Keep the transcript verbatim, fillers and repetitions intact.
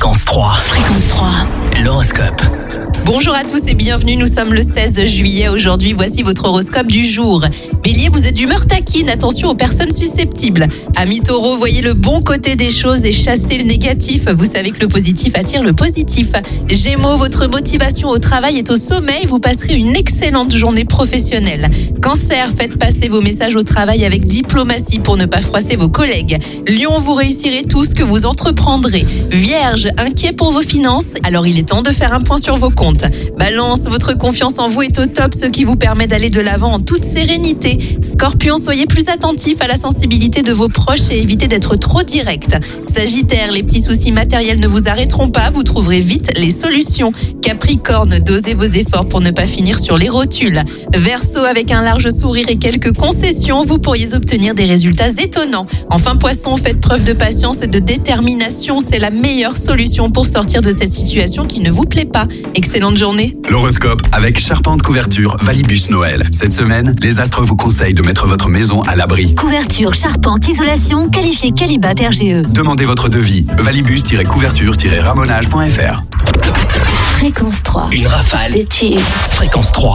Fréquence trois. Fréquence trois. L'horoscope. Bonjour à tous et bienvenue, nous sommes le seize juillet. Aujourd'hui, voici votre horoscope du jour. Bélier, vous êtes d'humeur taquine, attention aux personnes susceptibles. Amis taureaux, voyez le bon côté des choses et chassez le négatif. Vous savez que le positif attire le positif. Gémeaux, votre motivation au travail est au sommet et vous passerez une excellente journée professionnelle. Cancer, faites passer vos messages au travail avec diplomatie pour ne pas froisser vos collègues. Lion, vous réussirez tout ce que vous entreprendrez. Vierge, inquiet pour vos finances, alors il est temps de faire un point sur vos comptes. Balance, votre confiance en vous est au top, ce qui vous permet d'aller de l'avant en toute sérénité. Scorpion, soyez plus attentif à la sensibilité de vos proches et évitez d'être trop direct. Sagittaire, les petits soucis matériels ne vous arrêteront pas, vous trouverez vite les solutions. Capricorne, dosez vos efforts pour ne pas finir sur les rotules. Verseau, avec un large sourire et quelques concessions, vous pourriez obtenir des résultats étonnants. Enfin Poisson, faites preuve de patience et de détermination, c'est la meilleure solution pour sortir de cette situation qui ne vous plaît pas. Excellente journée. L'horoscope avec Charpente Couverture Valibus Noël. Cette semaine, les astres vous conseillent de mettre votre maison à l'abri. Couverture, charpente, isolation, qualifié Qualibat R G E. Demandez votre devis. valibus-couverture-ramonage point f r. Fréquence trois. Une rafale. Des tubes. Fréquence trois.